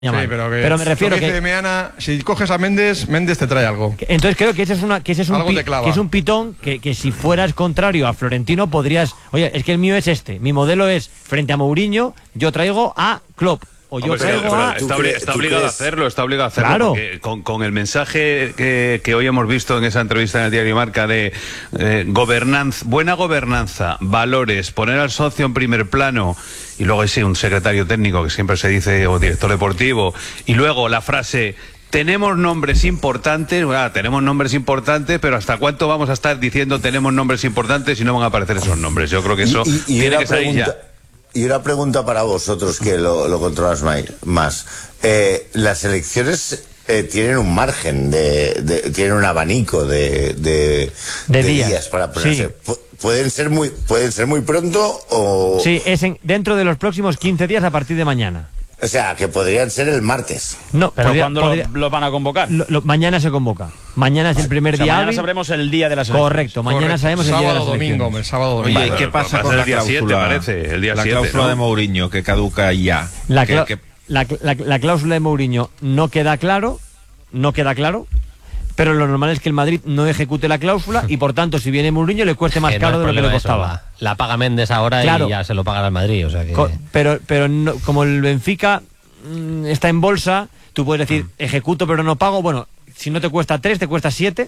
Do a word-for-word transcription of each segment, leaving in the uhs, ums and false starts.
Sí, pero, que, pero me refiero que, que dice Meana, si coges a Méndez, Méndez te trae algo. Entonces creo que ese es una que ese es un, pi, que es un pitón que, que si fueras contrario a Florentino podrías, oye, es que el mío es este, mi modelo es frente a Mourinho, yo traigo a Klopp. O yo Hombre, traigo pero, pero a... está, obli está obligado a hacerlo, está obligado a hacerlo. Claro. Porque con, con el mensaje que, que hoy hemos visto en esa entrevista en el diario Marca de eh, gobernanza, buena gobernanza, valores, poner al socio en primer plano, y luego sí, un secretario técnico que siempre se dice, o director deportivo, y luego la frase... Tenemos nombres importantes, bueno, tenemos nombres importantes, pero ¿hasta cuánto vamos a estar diciendo tenemos nombres importantes y no van a aparecer esos nombres? Yo creo que eso y, y, y tiene que salir ya. Y una pregunta para vosotros, que lo, lo controlas más. Eh, las elecciones eh, tienen un margen, de, de, tienen un abanico de, de, de, de días. días para ponerse. Sí. ¿Pueden ser muy, pueden ser muy pronto o...? Sí, es en, dentro de los próximos quince días a partir de mañana. O sea, que podrían ser el martes. No, pero podría, ¿cuándo podría, lo, lo van a convocar? Lo, lo, mañana se convoca. Mañana es el primer o sea, día. Mañana sabremos el día de las elecciones. Correcto, mañana Correcto. sabemos el sábado, día de las domingo, elecciones. el sábado domingo. Oye, ¿y qué pasa con la día cláusula? siete, parece, el día la siete, cláusula ¿no? de Mourinho, que caduca ya. La, que, que... La, la, la cláusula de Mourinho no queda claro, no queda claro, pero lo normal es que el Madrid no ejecute la cláusula y por tanto si viene Mourinho le cueste más que caro no de lo que le eso, costaba. la, la paga Méndez ahora claro. Y ya se lo paga al Madrid, o sea que... Co pero pero no, como el Benfica mmm, está en bolsa, tú puedes decir ejecuto pero no pago, bueno, si no te cuesta tres, te cuesta siete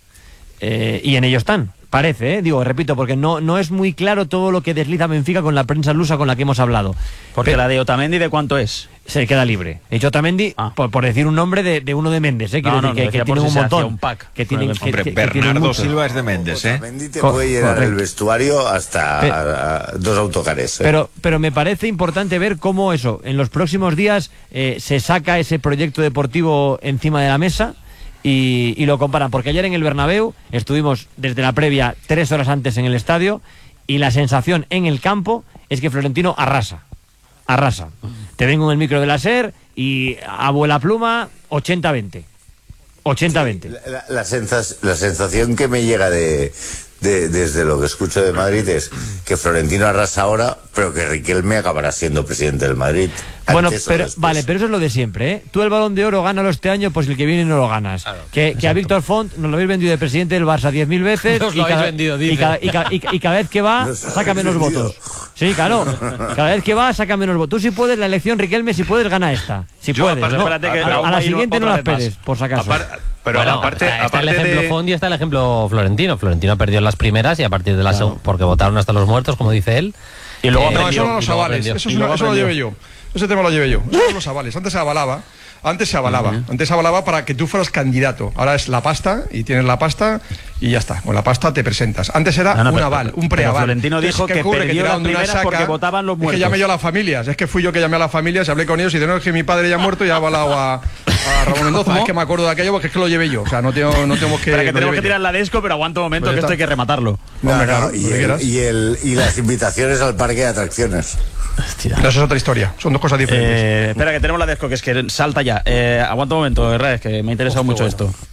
eh, y en ello están. Parece, ¿eh? Digo, repito, porque no, no es muy claro todo lo que desliza Benfica con la prensa lusa con la que hemos hablado. Porque pero, la de Otamendi, ¿de cuánto es? Se queda libre. De hecho, Otamendi, ah. por, por decir un nombre de, de uno de Méndez, ¿eh? Quiero no, decir no, que, que tienen un montón. Un pack que tienen, que, Hombre, que, que Bernardo Silva es de Méndez, ¿eh? Otamendi te puede llenar correcto. El vestuario hasta pero, a, a dos autocares. ¿eh? Pero, pero me parece importante ver cómo eso, en los próximos días, eh, se saca ese proyecto deportivo encima de la mesa. Y, y lo comparan, porque ayer en el Bernabéu estuvimos desde la previa tres horas antes en el estadio y la sensación en el campo es que Florentino arrasa, arrasa. Te vengo en el micro de la SER y abuela pluma ochenta veinte. ochenta veinte. Sí, la, la, sensas, la sensación que me llega de, de, desde lo que escucho de Madrid es que Florentino arrasa ahora, pero que Riquelme acabará siendo presidente del Madrid. Bueno, pero vale, pero eso es lo de siempre, ¿eh? Tú el Balón de Oro gánalo este año, pues el que viene no lo ganas. Claro, que, que a Víctor Font nos lo habéis vendido de presidente del Barça diez mil veces nos y, lo cada, vendido, dice. y, cada, y, cada, y, y cada vez que va nos saca menos vendido. votos. Sí, claro. Cada vez que va saca menos votos. Tú si puedes la elección, Riquelme, si puedes gana esta. Si Yo, puedes. aparte, ¿no? espérate que a, a, a la siguiente no la esperes, por si acaso. Apar, pero bueno, aparte, está, está aparte el ejemplo de... Font y está el ejemplo Florentino. Florentino perdió en las primeras y a partir de las claro. porque votaron hasta los muertos, como dice él. Y luego eh, no, aprendió, eso no los avales, eso, es una, eso lo llevé yo. Ese tema lo llevé yo. Eso son los avales. Antes se avalaba. Antes se avalaba. Uh-huh. Antes se avalaba para que tú fueras candidato. Ahora es la pasta y tienes la pasta y ya está. Con la pasta te presentas. Antes era no, no, un pero, aval, un preaval. Florentino dijo que, que perdió las primeras porque votaban los muertos. Es que llamé yo a las familias. Es que fui yo que llamé a las familias, hablé con ellos y de no es que mi padre ya ha muerto y ha avalado a, a Ramón Mendoza. Es que me acuerdo de aquello porque es que lo llevé yo. O sea, no, tengo, no tenemos que. Pero que tenemos que tirar la desco, pero aguanta un momento pues que esto hay que rematarlo. No, Hombre, no, claro, y, el, y, el, y las invitaciones al parque de atracciones. Pero eso es otra historia, son dos cosas diferentes. Eh, espera, que tenemos la desco, que es que salta ya. Eh, aguanta un momento, Herrera, que me ha interesado mucho bueno. esto.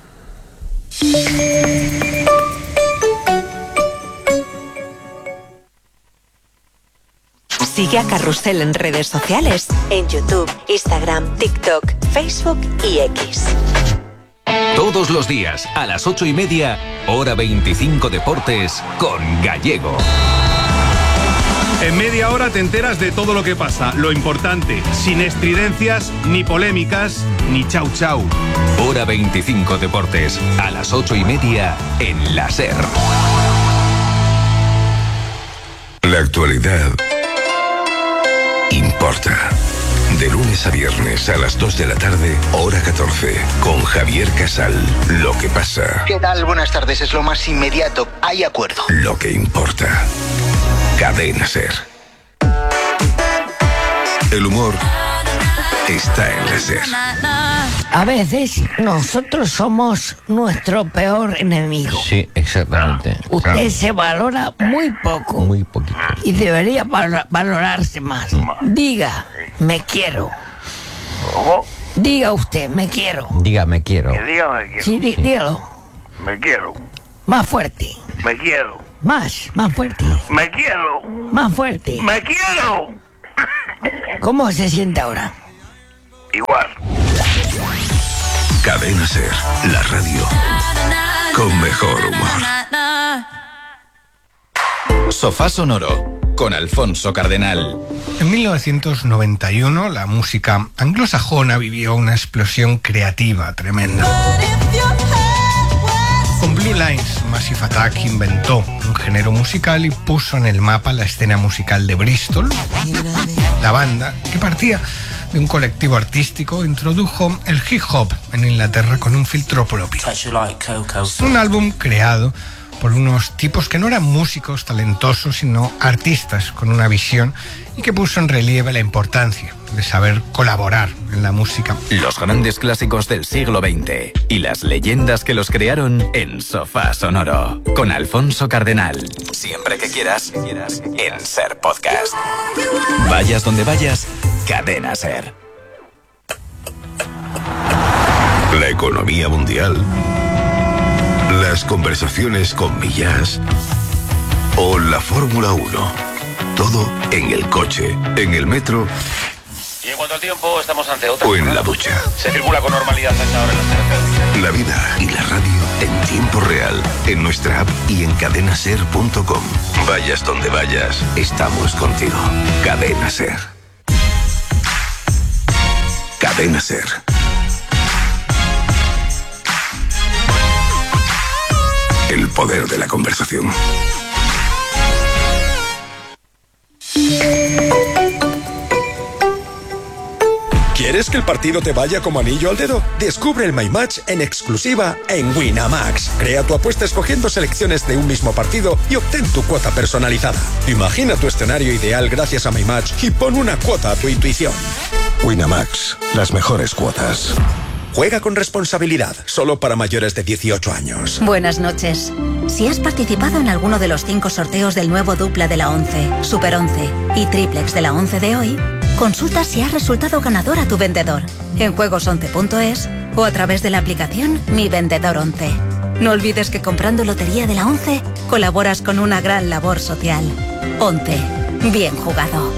Sigue a Carrusel en redes sociales, en YouTube, Instagram, TikTok, Facebook y X. Todos los días, a las ocho y media, hora veinticinco Deportes, con Gallego. En media hora te enteras de todo lo que pasa, lo importante, sin estridencias, ni polémicas, ni chau chau. Hora veinticinco Deportes, a las ocho y media, en la SER. La actualidad importa. De lunes a viernes a las dos de la tarde, hora catorce, con Javier Casal. Lo que pasa. ¿Qué tal? Buenas tardes, es lo más inmediato. Hay acuerdo. Lo que importa. Cadena SER. El humor está en la SER. A veces nosotros somos nuestro peor enemigo. Sí, exactamente. Usted claro. se valora muy poco. Muy poquito. Y debería val valorarse más. Diga, me quiero. ¿Cómo? Diga usted, me quiero. Diga, me quiero. Que diga, me quiero. Sí, sí. Dígalo. Me quiero. Más fuerte. Me quiero. Más, más fuerte. Me quiero. Más fuerte. Me quiero. ¿Cómo se siente ahora? igual. Cadena Ser, la radio con mejor humor. Sofá Sonoro con Alfonso Cardenal. En mil novecientos noventa y uno la música anglosajona vivió una explosión creativa tremenda. Con Blue Lines, Massive Attack inventó un género musical y puso en el mapa la escena musical de Bristol. La banda, que partía de un colectivo artístico, introdujo el hip hop en Inglaterra con un filtro propio. Un álbum creado por unos tipos que no eran músicos talentosos, sino artistas con una visión, y que puso en relieve la importancia de saber colaborar en la música. Los grandes clásicos del siglo veinte y las leyendas que los crearon en Sofá Sonoro con Alfonso Cardenal. Siempre que quieras, en Ser Podcast. Vayas donde vayas, Cadena Ser. La economía mundial, las conversaciones con Millás o la Fórmula uno. Todo en el coche, en el metro. Y en cuanto al tiempo, estamos ante otra. O en la ducha. Se circula con normalidad hasta ahora en las terceras. La vida y la radio en tiempo real, en nuestra app y en cadena ser punto com. Vayas donde vayas, estamos contigo. Cadena Ser. Cadena Ser. El poder de la conversación. ¿Quieres que el partido te vaya como anillo al dedo? Descubre el My Match en exclusiva en Winamax. Crea tu apuesta escogiendo selecciones de un mismo partido y obtén tu cuota personalizada. Imagina tu escenario ideal gracias a My Match y pon una cuota a tu intuición. Winamax, las mejores cuotas. Juega con responsabilidad, solo para mayores de dieciocho años. Buenas noches. Si has participado en alguno de los cinco sorteos del nuevo dupla de la once, Super once y triplex de la once de hoy, consulta si has resultado ganador a tu vendedor en juegos once punto es o a través de la aplicación Mi Vendedor once. No olvides que comprando Lotería de la once colaboras con una gran labor social. once. Bien jugado.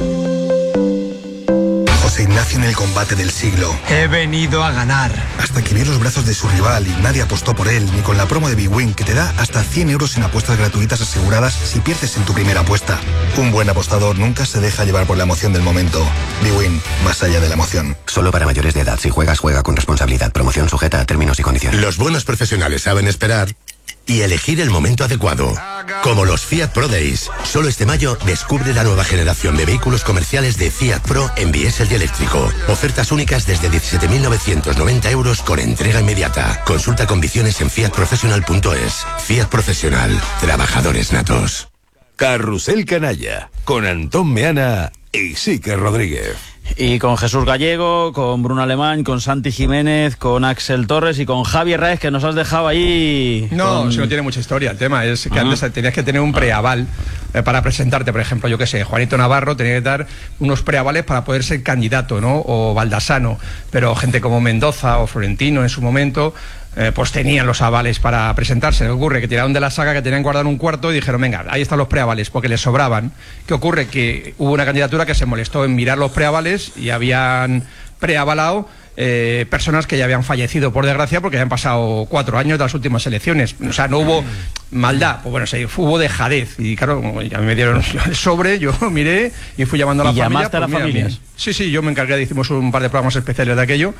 José Ignacio en el combate del siglo. He venido a ganar. Hasta que vio los brazos de su rival y nadie apostó por él, ni con la promo de BWin, que te da hasta cien euros en apuestas gratuitas aseguradas si pierdes en tu primera apuesta. Un buen apostador nunca se deja llevar por la emoción del momento. BWin, más allá de la emoción. Solo para mayores de edad. Si juegas, juega con responsabilidad. Promoción sujeta a términos y condiciones. Los buenos profesionales saben esperar y elegir el momento adecuado. Como los Fiat Pro Days. Solo este mayo descubre la nueva generación de vehículos comerciales de Fiat Pro en diésel y eléctrico. Ofertas únicas desde diecisiete mil novecientos noventa euros con entrega inmediata. Consulta condiciones en fiat profesional punto es. Fiat Profesional. Trabajadores natos. Carrusel Canalla. Con Antón Meana y Sique Rodríguez. Y con Jesús Gallego, con Bruno Alemán, con Santi Jiménez, con Axel Torres y con Javier Raez, que nos has dejado ahí. No, con... si no tiene mucha historia. El tema es que Ah. antes tenías que tener un preaval eh, para presentarte. Por ejemplo, yo qué sé, Juanito Navarro tenía que dar unos preavales para poder ser candidato, ¿no? O Baldassano. Pero gente como Mendoza o Florentino en su momento, eh, pues tenían los avales para presentarse. ¿Qué ocurre? Que tiraron de la saga, que tenían guardado un cuarto y dijeron, venga, ahí están los preavales, porque les sobraban. ¿Qué ocurre? Que hubo una candidatura que se molestó en mirar los preavales y habían preavalado eh, personas que ya habían fallecido, por desgracia, porque habían pasado cuatro años de las últimas elecciones. O sea, no hubo maldad, pues bueno, sí, hubo dejadez. Y claro, ya me dieron el sobre, yo miré y fui llamando a la ¿Y familia. llamaste a las pues, mira, familias? mira. Sí, sí, yo me encargué, hicimos un par de programas especiales de aquello.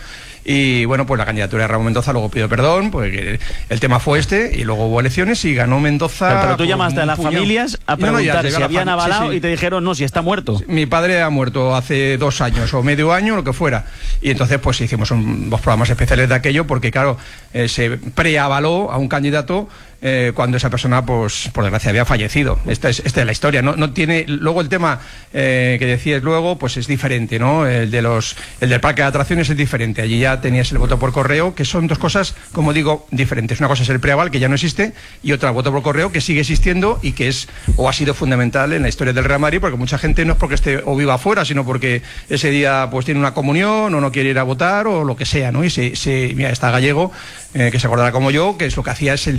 Y bueno, pues la candidatura de Ramón Mendoza luego pidió perdón, porque el tema fue este, y luego hubo elecciones y ganó Mendoza. Pero, pero tú por llamaste a un las puñado. familias a No, no, ya preguntar llegué a si la habían fam- avalado sí, sí. y te dijeron, no, si está muerto. Mi padre ha muerto hace dos años o medio año, lo que fuera. Y entonces pues hicimos un, dos programas especiales de aquello porque, claro, eh, se preavaló a un candidato eh, cuando esa persona, pues por desgracia, había fallecido. Esta es, esta es la historia. No, no tiene. Luego el tema eh, que decías luego, pues es diferente, ¿no? El de los, el del parque de atracciones es diferente. Allí ya tenías el voto por correo, que son dos cosas, como digo, diferentes. Una cosa es el preaval, que ya no existe, y otra el voto por correo, que sigue existiendo y que es o ha sido fundamental en la historia del Real Madrid, porque mucha gente no es porque esté o viva afuera, sino porque ese día pues tiene una comunión o no quiere ir a votar o lo que sea, ¿no? Y se, se mira, está Gallego, eh, que se acordará como yo, que es lo que hacía es el día de partido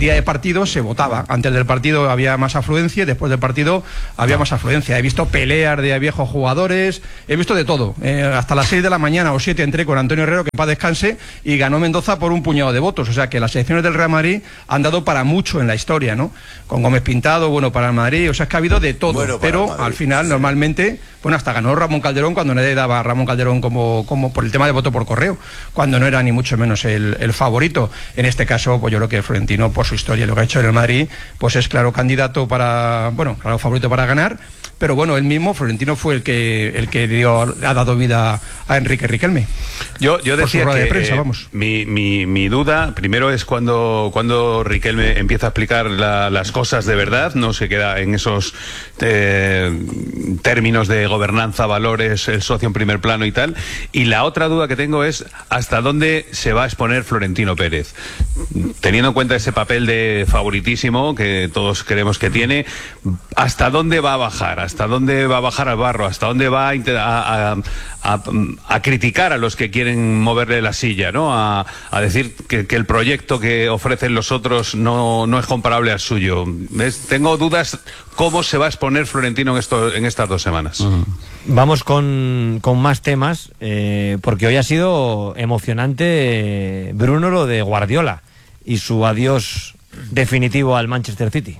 partido se votaba. Antes del partido había más afluencia y después del partido había más afluencia. He visto peleas de viejos jugadores, he visto de todo. Eh, hasta las seis de la mañana o siete entré con Antonio Herrero, que en paz descanse, y ganó Mendoza por un puñado de votos. O sea que las elecciones del Real Madrid han dado para mucho en la historia, ¿no? Con Gómez Pintado, bueno, para el Madrid, o sea, es que ha habido de todo. Bueno, pero Madrid, al final, sí. Normalmente, bueno, hasta ganó Ramón Calderón cuando nadie daba a Ramón Calderón como, como por el tema de voto por correo, cuando no era ni mucho menos el, el favorito. En este caso, pues yo creo que Florentino, por su historia y lo que ha hecho en el Madrid, pues es claro candidato para, bueno, claro favorito para ganar. Pero bueno, él mismo, Florentino, fue el que el que dio, ha dado vida a Enrique Riquelme. Yo, yo decía que de prensa, vamos. Mi, mi, mi duda, primero, es cuando, cuando Riquelme empieza a explicar la, las cosas de verdad, no se queda en esos eh, términos de gobernanza, valores, el socio en primer plano y tal. Y la otra duda que tengo es hasta dónde se va a exponer Florentino Pérez. Teniendo en cuenta ese papel de favoritísimo que todos creemos que tiene, ¿hasta dónde va a bajar? ¿Hasta dónde va a bajar al barro? ¿Hasta dónde va a, a, a, a criticar a los que quieren moverle la silla, ¿no? A, a decir que, que el proyecto que ofrecen los otros no, no es comparable al suyo. ¿Ves? Tengo dudas cómo se va a exponer Florentino en, esto, en estas dos semanas. Uh-huh. Vamos con, con más temas, eh, porque hoy ha sido emocionante, eh, Bruno, lo de Guardiola y su adiós definitivo al Manchester City.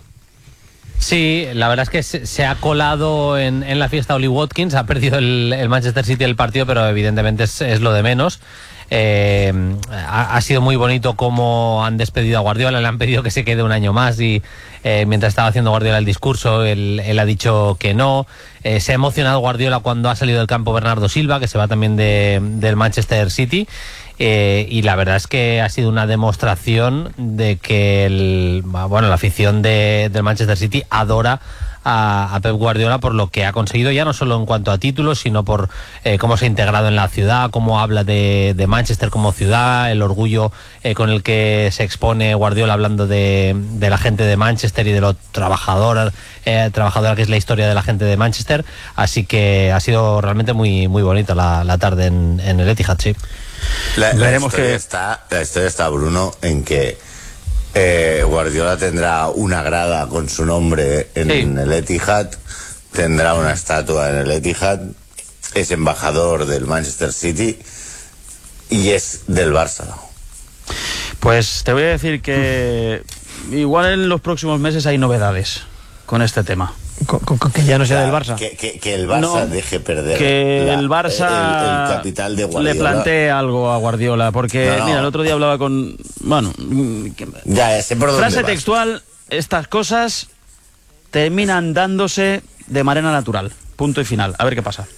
Sí, la verdad es que se, se ha colado en, en la fiesta Oli Watkins, ha perdido el, el Manchester City el partido, pero evidentemente es, es lo de menos. Eh, ha, ha sido muy bonito cómo han despedido a Guardiola, le han pedido que se quede un año más y eh, mientras estaba haciendo Guardiola el discurso, él, él ha dicho que no. Eh, se ha emocionado Guardiola cuando ha salido del campo Bernardo Silva, que se va también de, del Manchester City. Eh, y la verdad es que ha sido una demostración de que el, bueno, la afición de, del Manchester City adora a, a Pep Guardiola por lo que ha conseguido, ya no solo en cuanto a títulos, sino por eh, cómo se ha integrado en la ciudad, cómo habla de, de Manchester como ciudad, el orgullo eh, con el que se expone Guardiola hablando de, de la gente de Manchester y de lo trabajadora, eh, trabajadora que es la historia de la gente de Manchester. Así que ha sido realmente muy, muy bonita la, la tarde en, en el Etihad, sí. La, la, historia que... está, la historia está, Bruno, en que eh, Guardiola tendrá una grada con su nombre en, sí. en el Etihad, tendrá una estatua en el Etihad, es embajador del Manchester City y es del Barça. Pues te voy a decir que igual en los próximos meses hay novedades con este tema. Con, con, con que ya no sea del Barça. Que, que, que el Barça no, deje perder que la, el Barça el, el capital de Guardiola. Le plantee algo a Guardiola, porque no, no. mira, el otro día hablaba con, bueno, ya sé por dónde frase vas. textual, estas cosas terminan dándose de manera natural, punto y final, a ver qué pasa.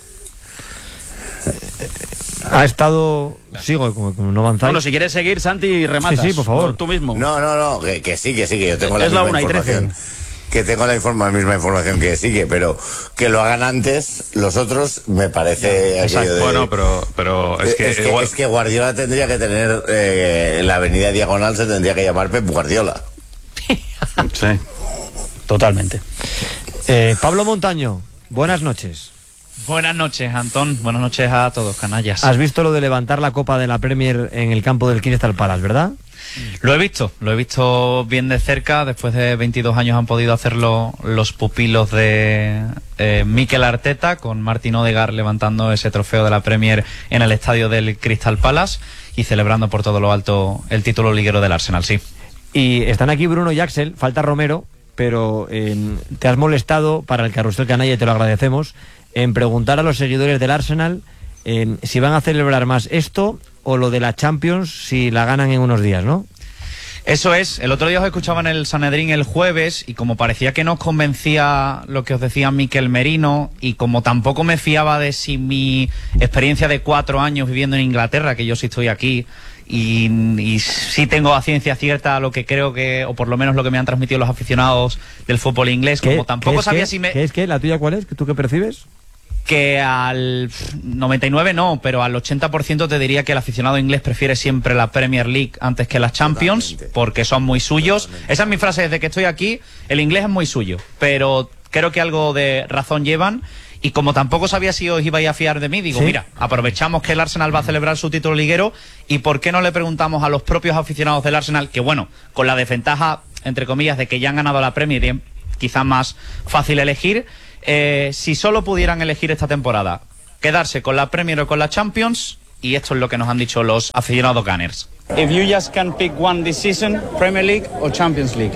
Ha estado, sigo, como, como no avanzáis. Bueno, si quieres seguir, Santi, rematas. Sí, sí, por favor. Tú mismo. No, no, no, que, que sí, que sí, que yo tengo la es misma la una información. Y trece. Que tengo la, informa, la misma información que sigue, pero que lo hagan antes los otros me parece ya, aquello de... Bueno, pero, pero es, que, es, que, igual... es que Guardiola tendría que tener eh, la avenida Diagonal se tendría que llamar Pep Guardiola. Sí, totalmente. eh, Pablo Montaño, buenas noches. Buenas noches, Antón. Buenas noches a todos, canallas. Has visto lo de levantar la copa de la Premier en el campo del Crystal Palace, ¿verdad? Lo he visto, lo he visto bien de cerca. Después de veintidós años han podido hacerlo los pupilos de eh, Mikel Arteta, con Martin Odegaard levantando ese trofeo de la Premier en el estadio del Crystal Palace y celebrando por todo lo alto el título liguero del Arsenal, sí. Y están aquí Bruno y Axel, falta Romero, pero eh, te has molestado, para el Carrusel Canalla, y te lo agradecemos, en preguntar a los seguidores del Arsenal eh, si van a celebrar más esto o lo de la Champions si la ganan en unos días, ¿no? Eso es. El otro día os escuchaba en el Sanedrín el jueves y como parecía que no os convencía lo que os decía Mikel Merino y como tampoco me fiaba de si mi experiencia de cuatro años viviendo en Inglaterra, que yo sí estoy aquí y, y sí tengo a ciencia cierta lo que creo que, o por lo menos lo que me han transmitido los aficionados del fútbol inglés, como tampoco sabía qué, si me... ¿Qué es qué? ¿La tuya cuál es? ¿Tú qué percibes? Que al noventa y nueve no, pero al ochenta por ciento te diría que el aficionado inglés prefiere siempre la Premier League antes que las Champions. Totalmente. Porque son muy suyos. Totalmente. Esa es mi frase desde que estoy aquí, el inglés es muy suyo, pero creo que algo de razón llevan. Y como tampoco sabía si os ibais a fiar de mí, digo, ¿sí? Mira, aprovechamos que el Arsenal va a celebrar su título liguero y ¿por qué no le preguntamos a los propios aficionados del Arsenal, que bueno, con la desventaja entre comillas, de que ya han ganado la Premier y quizás más fácil elegir. Eh, si solo pudieran elegir esta temporada, quedarse con la Premier o con la Champions, y esto es lo que nos han dicho los aficionados Gunners. If you just can pick one this season, Premier League or Champions League?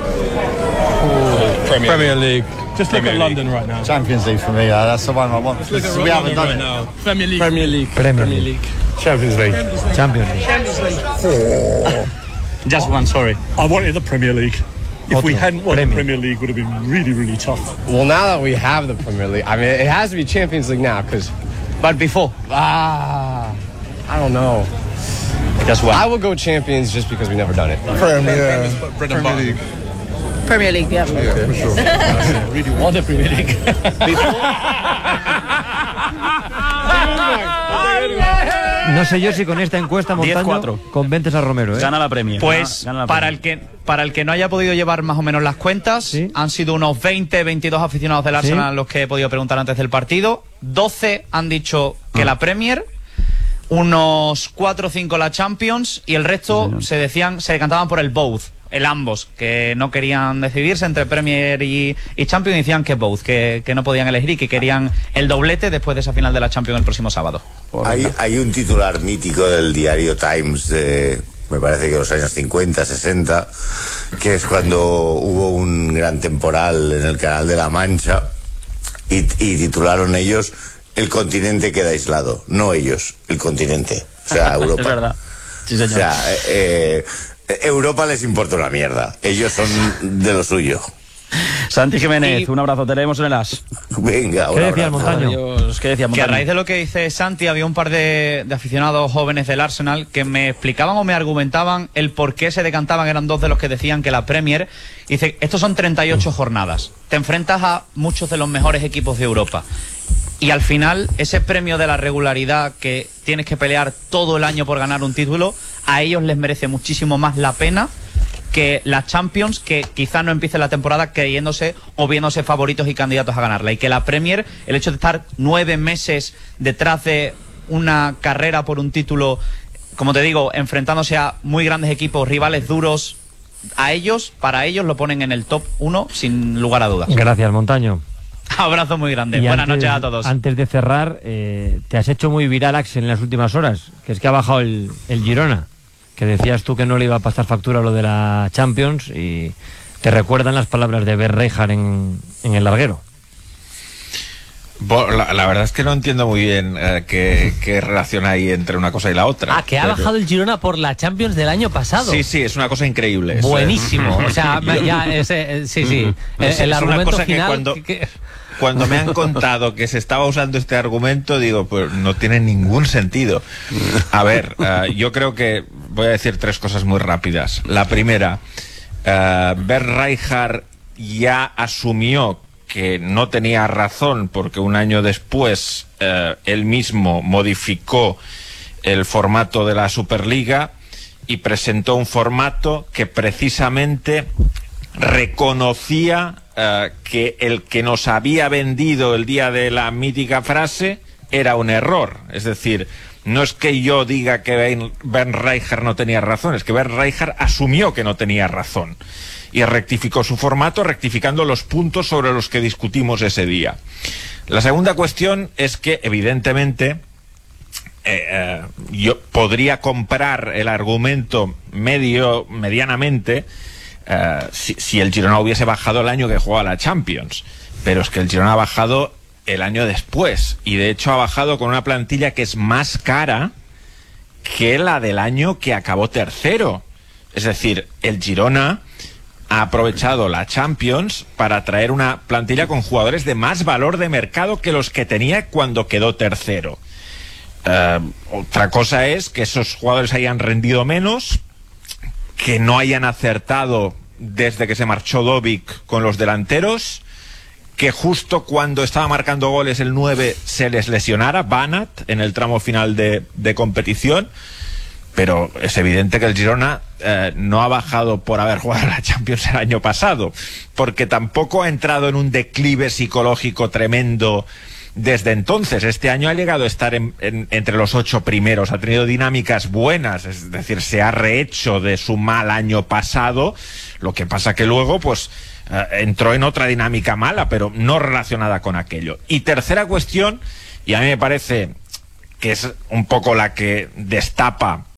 Ooh, Premier, Premier League. Just look at London right now. Champions League for me. Uh, that's the one I want. Look at we haven't done right it. now. Premier League. Premier League. Premier Premier League. League. Champions League. Champions League. Champions League. Just one, sorry. I wanted the Premier League. If we Otro. hadn't won Premier. the Premier League, would have been really, really tough. Well, now that we have the Premier League, I mean, it has to be Champions League now, because. But before, ah, I don't know. Just one. I will go Champions just because we've never done it. Premier, Premier League. Premier League, yeah. Yeah, for sure. I really want the Premier League. No sé yo si con esta encuesta, Montaño, diez cuatro. convences a Romero, ¿eh? Gana la Premier. Pues Gana- gana la para, Premier. el que, para el que no haya podido llevar más o menos las cuentas, ¿Sí? han sido unos veinte, veintidós aficionados del Arsenal ¿Sí? los que he podido preguntar antes del partido. doce han dicho que Ah. la Premier, unos cuatro o cinco la Champions, y el resto Sí, se decían, se decantaban por el both, el ambos, que no querían decidirse entre Premier y, y Champions, y decían que both, que, que no podían elegir y que querían el doblete después de esa final de la Champions el próximo sábado. Hay, hay un titular mítico del diario Times de, me parece que los años cincuenta, sesenta, que es cuando hubo un gran temporal en el Canal de la Mancha y, y titularon ellos "El continente queda aislado", no ellos, el continente, o sea, Europa. Es verdad. Sí, señor. O sea, eh, eh, Europa les importa una mierda, ellos son de lo suyo. Santi Jiménez, Y- un abrazo, te leemos en el As. Venga, un ¿Qué decía el abrazo. Montaño? Adiós. ¿Qué decía Que a Montaño? raíz de lo que dice Santi, había un par de, de aficionados jóvenes del Arsenal que me explicaban o me argumentaban el por qué se decantaban. Eran dos de los que decían que la Premier, dice, estos son treinta y ocho jornadas, te enfrentas a muchos de los mejores equipos de Europa, y al final ese premio de la regularidad, que tienes que pelear todo el año por ganar un título, a ellos les merece muchísimo más la pena que la Champions, que quizá no empiece la temporada creyéndose o viéndose favoritos y candidatos a ganarla. Y que la Premier, el hecho de estar nueve meses detrás de una carrera por un título, como te digo, enfrentándose a muy grandes equipos, rivales duros, a ellos, para ellos lo ponen en el top uno sin lugar a dudas. Gracias, Montaño. Abrazo muy grande. Y Buenas antes- noches a todos. Antes de cerrar, eh, te has hecho muy viral, Axel, en las últimas horas, que es que ha bajado el, el Girona, que decías tú que no le iba a pasar factura lo de la Champions, y te recuerdan las palabras de Bert Rijkaard en, en el larguero. Bo- La, la verdad es que no entiendo muy bien eh, qué, qué relación hay entre una cosa y la otra. Ah, que ha Pero- bajado el Girona por la Champions del año pasado. Sí, sí, es una cosa increíble. eso es. Buenísimo. O sea, ya, ese, eh, sí, sí. El, Es- el es una argumento cosa que final. cuando- que- que- Cuando me han contado que se estaba usando este argumento, digo, pues no tiene ningún sentido. A ver, eh, yo creo que voy a decir tres cosas muy rápidas. La primera, eh, Bert Rijkaard ya asumió que no tenía razón porque un año después eh, él mismo modificó el formato de la Superliga y presentó un formato que precisamente reconocía eh, que el que nos había vendido el día de la mítica frase era un error. Es decir, no es que yo diga que Ben, Ben Rijkaard no tenía razón, es que Ben Rijkaard asumió que no tenía razón y rectificó su formato, rectificando los puntos sobre los que discutimos ese día. La segunda cuestión es que, evidentemente, eh, eh, yo podría comprar el argumento medio, medianamente, Uh, si, si el Girona hubiese bajado el año que jugaba la Champions, pero es que el Girona ha bajado el año después, y de hecho ha bajado con una plantilla que es más cara que la del año que acabó tercero. Es decir, el Girona ha aprovechado la Champions para traer una plantilla con jugadores de más valor de mercado que los que tenía cuando quedó tercero. Uh, otra cosa es que esos jugadores hayan rendido menos, que no hayan acertado desde que se marchó Dovic con los delanteros, que justo cuando estaba marcando goles el nueve se les lesionara Banat en el tramo final de, de competición. Pero es evidente que el Girona eh, no ha bajado por haber jugado la Champions el año pasado, porque tampoco ha entrado en un declive psicológico tremendo desde entonces. Este año ha llegado a estar en, en, entre los ocho primeros, ha tenido dinámicas buenas, es decir, se ha rehecho de su mal año pasado. Lo que pasa que luego, pues, eh, entró en otra dinámica mala, pero no relacionada con aquello. Y tercera cuestión, y a mí me parece que es un poco la que destapa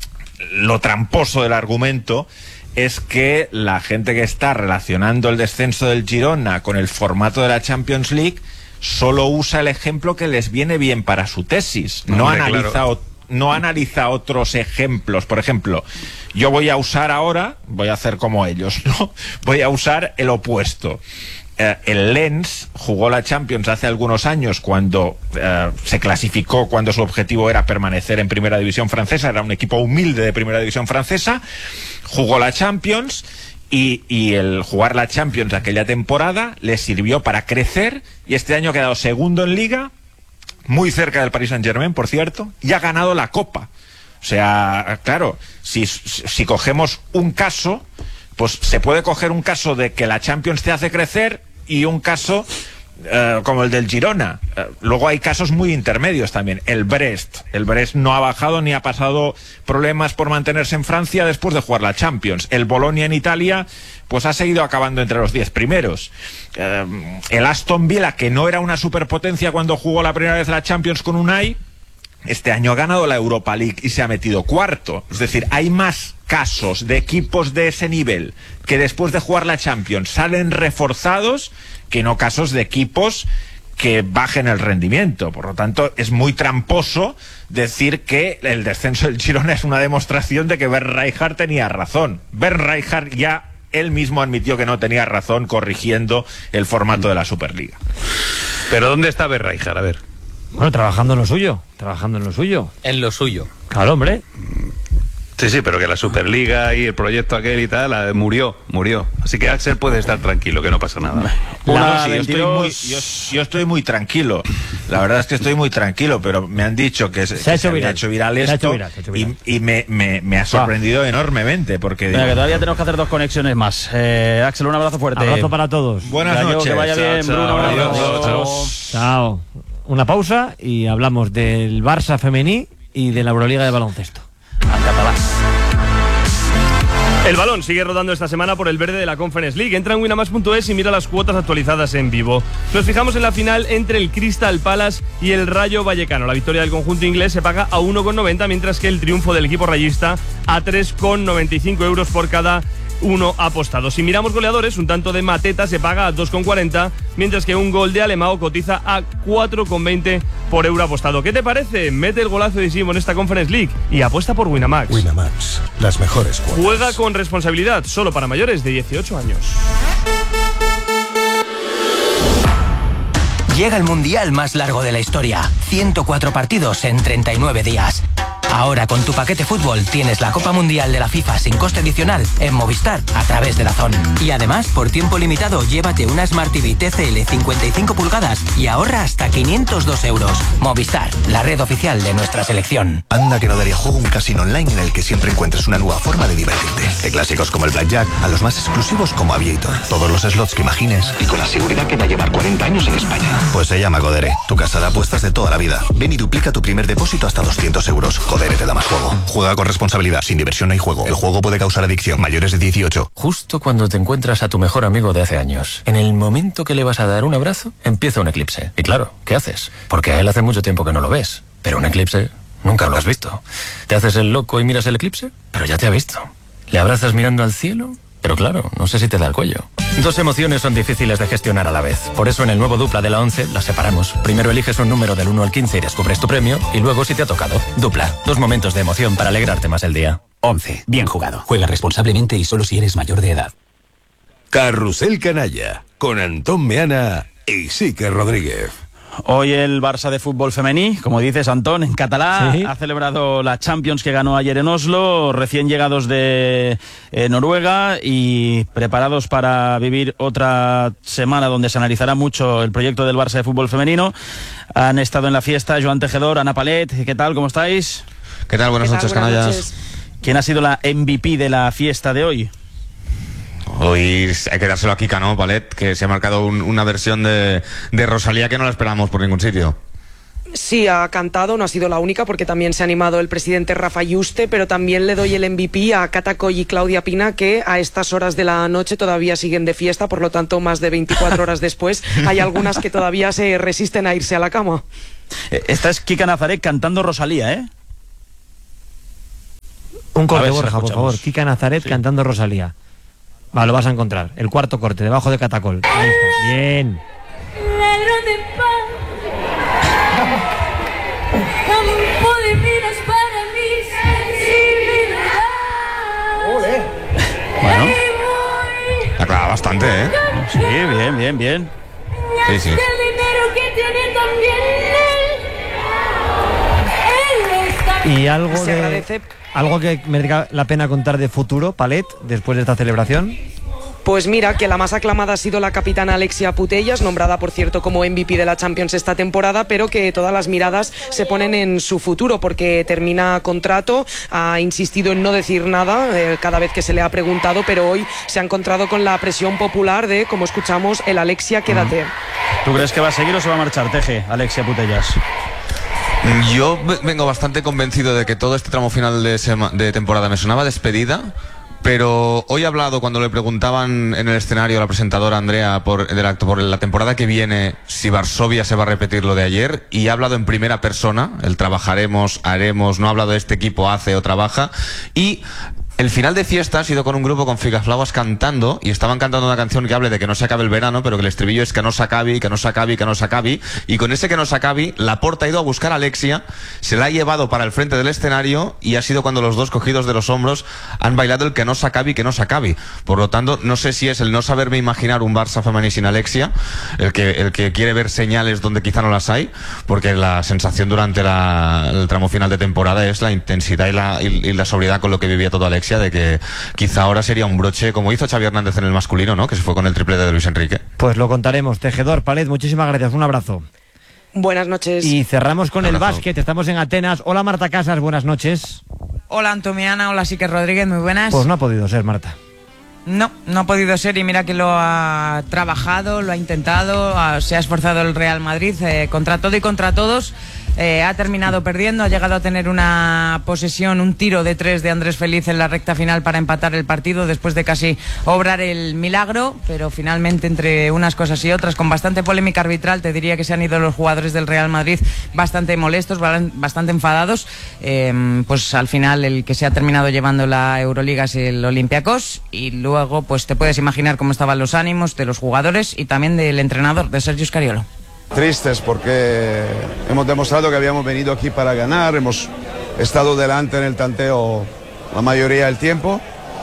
lo tramposo del argumento, es que la gente que está relacionando el descenso del Girona con el formato de la Champions League solo usa el ejemplo que les viene bien para su tesis. No, Hombre, analiza, claro. no analiza otros ejemplos. Por ejemplo, yo voy a usar ahora, voy a hacer como ellos, ¿no? Voy a usar el opuesto. Eh, el Lens jugó la Champions hace algunos años cuando eh, se clasificó, cuando su objetivo era permanecer en Primera División Francesa, era un equipo humilde de Primera División Francesa, jugó la Champions y, y el jugar la Champions aquella temporada le sirvió para crecer y este año ha quedado segundo en Liga, muy cerca del Paris Saint-Germain, por cierto, y ha ganado la Copa. O sea, claro, si, si cogemos un caso, pues se puede coger un caso de que la Champions te hace crecer y un caso eh, como el del Girona. Eh, luego hay casos muy intermedios también. El Brest. El Brest no ha bajado ni ha pasado problemas por mantenerse en Francia después de jugar la Champions. El Bolonia en Italia, pues ha seguido acabando entre los diez primeros. Eh, el Aston Villa, que no era una superpotencia cuando jugó la primera vez la Champions con Unai, este año ha ganado la Europa League y se ha metido cuarto. Es decir, hay más casos de equipos de ese nivel que después de jugar la Champions salen reforzados que no casos de equipos que bajen el rendimiento. Por lo tanto, es muy tramposo decir que el descenso del Girona es una demostración de que Bernd Rijkaard tenía razón. Bernd Rijkaard ya él mismo admitió que no tenía razón corrigiendo el formato de la Superliga. ¿Pero dónde está Bernd Rijkaard? A ver. Bueno, trabajando en lo suyo, trabajando en lo suyo. En lo suyo. Claro, hombre. Sí, sí, pero que la Superliga y el proyecto aquel y tal la, murió, murió. Así que Axel puede estar tranquilo, que no pasa nada. Una, sí, yo, estoy muy, yo, yo estoy muy tranquilo. La verdad es que estoy muy tranquilo, pero me han dicho que se, se, ha, que hecho se ha hecho viral esto se ha hecho viral, se ha hecho viral. y, y me, me, me ha sorprendido ah. enormemente. Porque Venga, digo, que todavía tenemos que hacer dos conexiones más. Eh, Axel, un abrazo fuerte. Abrazo para todos. Buenas Gallo, noches. Que vaya chao, bien, chao, Bruno. adiós, Chao. chao. Chao. Una pausa y hablamos del Barça femení y de la Euroliga de baloncesto. Al catalán. El balón sigue rodando esta semana por el verde de la Conference League. Entra en winamax punto es y mira las cuotas actualizadas en vivo. Nos fijamos en la final entre el Crystal Palace y el Rayo Vallecano. La victoria del conjunto inglés se paga a uno con noventa, mientras que el triunfo del equipo rayista a tres con noventa y cinco euros por cada uno apostado. Si miramos goleadores, un tanto de Mateta se paga a dos con cuarenta, mientras que un gol de Alemão cotiza a cuatro con veinte por euro apostado. ¿Qué te parece? Mete el golazo decisivo en esta Conference League y apuesta por Winamax. Winamax, las mejores cuotas. Juega con responsabilidad, solo para mayores de dieciocho años. Llega el mundial más largo de la historia. ciento cuatro partidos en treinta y nueve días. Ahora con tu paquete fútbol tienes la Copa Mundial de la FIFA sin coste adicional en Movistar a través de DAZN. Y además, por tiempo limitado, llévate una Smart T V T C L cincuenta y cinco pulgadas y ahorra hasta quinientos dos euros. Movistar, la red oficial de nuestra selección. Anda que no daría juego un casino online en el que siempre encuentres una nueva forma de divertirte. De clásicos como el Blackjack a los más exclusivos como Aviator. Todos los slots que imagines y con la seguridad que va a llevar cuarenta años en España. Pues se llama Codere, tu casa de apuestas de toda la vida. Ven y duplica tu primer depósito hasta doscientos euros. Codere te da más juego. Juega con responsabilidad. Sin diversión no hay juego. El juego puede causar adicción. Mayores de dieciocho. Justo cuando te encuentras a tu mejor amigo de hace años, en el momento que le vas a dar un abrazo, empieza un eclipse. Y claro, ¿qué haces? Porque a él hace mucho tiempo que no lo ves. Pero un eclipse nunca lo has visto. ¿Te haces el loco y miras el eclipse? Pero ya te ha visto. ¿Le abrazas mirando al cielo? Pero claro, no sé si te da el cuello. Dos emociones son difíciles de gestionar a la vez. Por eso en el nuevo Dupla de la once las separamos. Primero eliges un número del uno al quince y descubres tu premio. Y luego si te ha tocado. Dupla. Dos momentos de emoción para alegrarte más el día. once. Bien jugado. Juega responsablemente y solo si eres mayor de edad. Carrusel Canalla. Con Antón Meana y Sique Rodríguez. Hoy el Barça de fútbol femení, como dices, Antón, en catalá, sí. Ha celebrado la Champions que ganó ayer en Oslo, recién llegados de eh, Noruega y preparados para vivir otra semana donde se analizará mucho el proyecto del Barça de fútbol femenino. Han estado en la fiesta Joan Tejedor, Ana Palet, ¿qué tal? ¿Cómo estáis? ¿Qué tal? Buenas noches, canallas. ¿Quién ha sido la M V P de la fiesta de hoy? hoy hay que dárselo a Kika, ¿no, Palet? Que se ha marcado un, una versión de, de Rosalía que no la esperábamos por ningún sitio. Sí, ha cantado, no ha sido la única, porque también se ha animado el presidente Rafa Yuste, pero también le doy el M V P a Cata Coll y Claudia Pina, que a estas horas de la noche todavía siguen de fiesta, por lo tanto, más de veinticuatro horas después, hay algunas que todavía se resisten a irse a la cama. Esta es Kika Nazaret cantando Rosalía, ¿eh? Un corte, si Borja, por favor. Kika Nazaret sí. cantando Rosalía. Va, lo vas a encontrar. El cuarto corte, debajo de Cata Coll. Ahí está. Bien. Ladrón de pan, campo de minas para mi sensibilidad. Ole. Bueno. Aclara bastante, ¿eh? Sí, bien, bien, bien. Sí, sí. El dinero que tiene también él, él está... Y algo Se de... agradece. ¿Algo que merezca la pena contar de futuro, Palet, después de esta celebración? Pues mira, que la más aclamada ha sido la capitana Alexia Putellas, nombrada por cierto como M V P de la Champions esta temporada, pero que todas las miradas se ponen en su futuro porque termina contrato, ha insistido en no decir nada eh, cada vez que se le ha preguntado, pero hoy se ha encontrado con la presión popular de, como escuchamos, el Alexia, quédate. ¿Tú crees que va a seguir o se va a marchar, Teje, Alexia Putellas? Yo vengo bastante convencido de que todo este tramo final de, sema, de temporada me sonaba despedida, pero hoy he hablado cuando le preguntaban en el escenario a la presentadora Andrea por, de la, por la temporada que viene si Varsovia se va a repetir lo de ayer, y he hablado en primera persona, el trabajaremos, haremos, no ha hablado de este equipo hace o trabaja, y... El final de fiesta ha sido con un grupo con Figaflauas cantando, y estaban cantando una canción que hable de que no se acabe el verano, pero que el estribillo es que no se acabe, que no se acabe, que no se acabe, y con ese que no se acabe, Laporta ha ido a buscar a Alexia, se la ha llevado para el frente del escenario, y ha sido cuando los dos cogidos de los hombros han bailado el que no se acabe y que no se acabe. Por lo tanto, no sé si es el no saberme imaginar un Barça femení sin Alexia, el que, el que quiere ver señales donde quizá no las hay, porque la sensación durante la, el tramo final de temporada es la intensidad y la, y, y la sobriedad con lo que vivía todo Alexia, de que quizá ahora sería un broche como hizo Xavi Hernández en el masculino, ¿no? Que se fue con el triplete de Luis Enrique. Pues lo contaremos. Tejedor, Palet, muchísimas gracias, un abrazo. Buenas noches. Y cerramos con el básquet, estamos en Atenas. Hola Marta Casas, buenas noches. Hola Antomiana, hola Sique Rodríguez, muy buenas. Pues no ha podido ser, Marta. No, no ha podido ser, y mira que lo ha trabajado, lo ha intentado, ha, se ha esforzado el Real Madrid eh, contra todo y contra todos. Eh, ha terminado perdiendo, ha llegado a tener una posesión, un tiro de tres de Andrés Feliz en la recta final para empatar el partido después de casi obrar el milagro, pero finalmente entre unas cosas y otras, con bastante polémica arbitral, te diría que se han ido los jugadores del Real Madrid bastante molestos, bastante enfadados, eh, pues al final el que se ha terminado llevando la Euroliga es el Olympiacos, y luego pues te puedes imaginar cómo estaban los ánimos de los jugadores y también del entrenador, de Sergio Scariolo. Tristes porque hemos demostrado que habíamos venido aquí para ganar, hemos estado delante en el tanteo la mayoría del tiempo,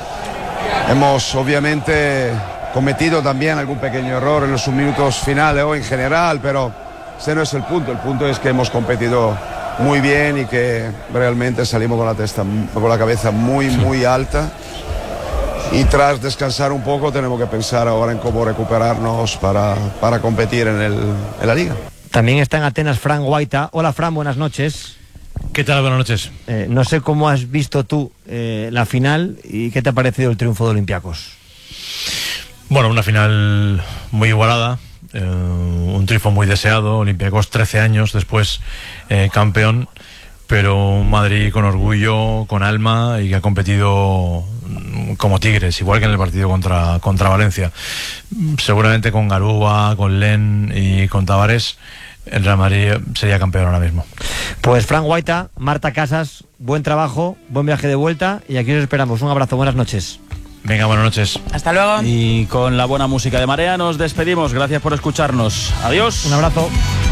hemos obviamente cometido también algún pequeño error en los minutos finales o en general, pero ese no es el punto, el punto es que hemos competido muy bien y que realmente salimos con la testa, con la cabeza muy muy alta. Y tras descansar un poco tenemos que pensar ahora en cómo recuperarnos para, para competir en, el, en la Liga. También está en Atenas Fran Guaita. Hola Fran, buenas noches. ¿Qué tal? Buenas noches. Eh, no sé cómo has visto tú eh, la final y qué te ha parecido el triunfo de Olympiacos. Bueno, una final muy igualada, eh, un triunfo muy deseado. Olympiacos trece años después eh, campeón, pero Madrid con orgullo, con alma, y que ha competido como tigres, igual que en el partido contra, contra Valencia. Seguramente con Garuba, con Len y con Tavares, el Real Madrid sería campeón ahora mismo. Pues Fran Guaita, Marta Casas, buen trabajo, buen viaje de vuelta, y aquí os esperamos. Un abrazo, buenas noches. Venga, buenas noches. Hasta luego. Y con la buena música de Marea nos despedimos. Gracias por escucharnos. Adiós. Un abrazo.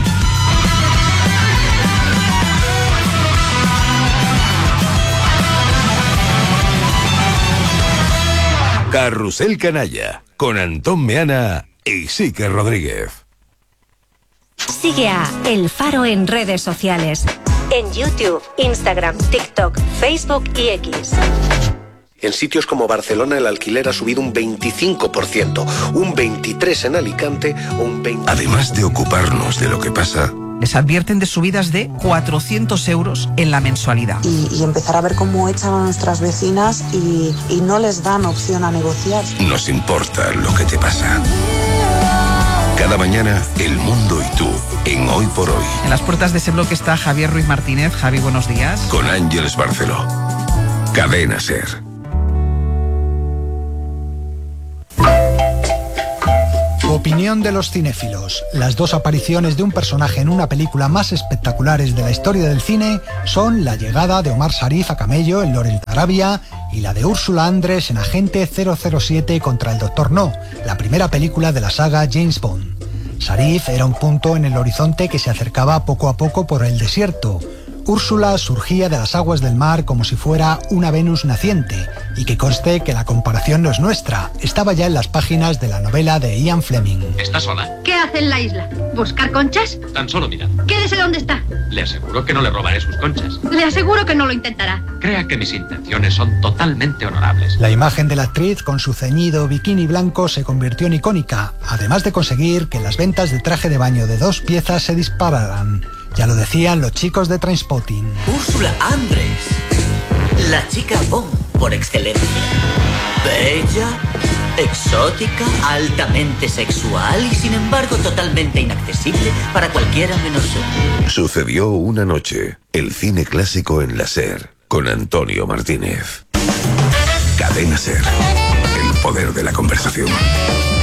Carrusel Canalla, con Antón Meana y Sique Rodríguez. Sigue a El Faro en redes sociales. En YouTube, Instagram, TikTok, Facebook y X. En sitios como Barcelona el alquiler ha subido un veinticinco por ciento, un veintitrés por ciento en Alicante o un veinte por ciento. Además de ocuparnos de lo que pasa, Les advierten de subidas de cuatrocientos euros en la mensualidad. Y, y empezar a ver cómo echan a nuestras vecinas y, y no les dan opción a negociar. Nos importa lo que te pasa. Cada mañana, el mundo y tú, en Hoy por Hoy. En las puertas de ese bloque está Javier Ruiz Martínez. Javi, buenos días. Con Ángeles Barceló. Cadena SER. Opinión de los cinéfilos. Las dos apariciones de un personaje en una película más espectaculares de la historia del cine son la llegada de Omar Sharif a camello en Lawrence de Arabia y la de Úrsula Andress en Agente cero cero siete contra el Doctor No, la primera película de la saga James Bond. Sharif era un punto en el horizonte que se acercaba poco a poco por el desierto. Úrsula surgía de las aguas del mar como si fuera una Venus naciente, y que conste que la comparación no es nuestra, estaba ya en las páginas de la novela de Ian Fleming. ¿Está sola? ¿Qué hace en la isla? ¿Buscar conchas? Tan solo mirando. Quédese donde está. Le aseguro que no le robaré sus conchas. Le aseguro que no lo intentará. Crea que mis intenciones son totalmente honorables. La imagen de la actriz con su ceñido bikini blanco se convirtió en icónica, además de conseguir que las ventas de traje de baño de dos piezas se dispararan. Ya lo decían los chicos de Trainspotting. Úrsula Andress, la chica Bond por excelencia. Bella, exótica, altamente sexual y sin embargo totalmente inaccesible para cualquiera menos yo. Sucedió una noche. El cine clásico en la SER. Con Antonio Martínez. Cadena SER. El poder de la conversación.